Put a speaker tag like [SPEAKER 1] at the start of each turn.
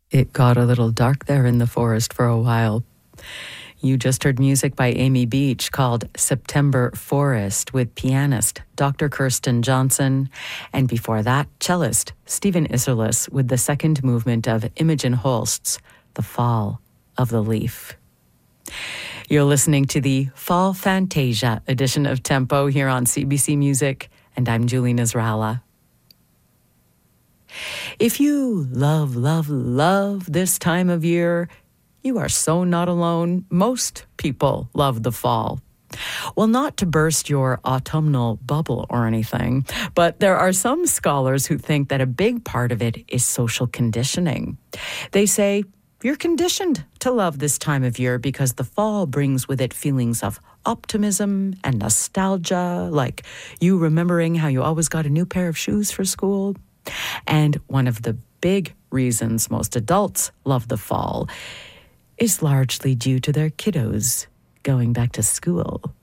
[SPEAKER 1] It got a little dark there in the forest for a while. You just heard music by Amy Beach called September Forest with pianist Dr. Kirsten Johnson, and before that, cellist Stephen Isserlis with the second movement of Imogen Holst's The Fall of the Leaf. You're listening to the Fall Fantasia edition of Tempo here on CBC Music, and I'm Julie Nasrallah. If you love, love, love this time of year, you are so not alone. Most people love the fall. Well, not to burst your autumnal bubble or anything, but there are some scholars who think that a big part of it is social conditioning. They say you're conditioned to love this time of year because the fall brings with it feelings of optimism and nostalgia, like you remembering how you always got a new pair of shoes for school. And one of the big reasons most adults love the fall is largely due to their kiddos going back to school.